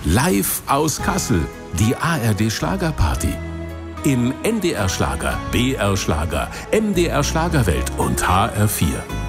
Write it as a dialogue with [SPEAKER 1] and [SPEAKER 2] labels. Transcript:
[SPEAKER 1] Live aus Kassel, die ARD Schlagerparty. Im NDR Schlager, BR Schlager, MDR Schlagerwelt und HR4.